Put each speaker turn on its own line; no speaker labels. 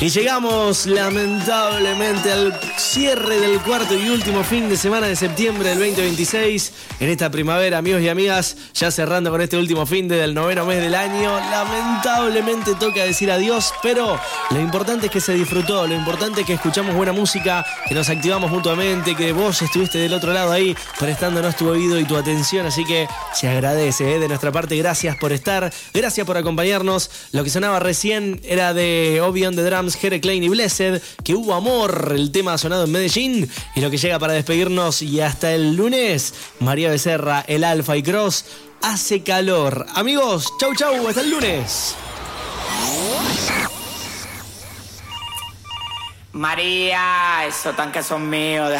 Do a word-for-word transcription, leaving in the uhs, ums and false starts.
Y llegamos lamentablemente al cierre del cuarto y último fin de semana de septiembre del veinte veintiséis. En esta primavera, amigos y amigas, ya cerrando con este último fin de del noveno mes del año. Lamentablemente toca decir adiós, pero lo importante es que se disfrutó, lo importante es que escuchamos buena música, que nos activamos mutuamente, que vos estuviste del otro lado ahí prestándonos tu oído y tu atención, así que se agradece, ¿eh? De nuestra parte, gracias por estar, gracias por acompañarnos. Lo que sonaba recién era de Obi on the Drums, Jere Klein y Blessed, que hubo amor, el tema sonado en Medellín, y lo que llega para despedirnos y hasta el lunes, María Becerra, El Alfa y Cross, Hace Calor. Amigos, chau chau, hasta el lunes.
María, esos tanques son míos.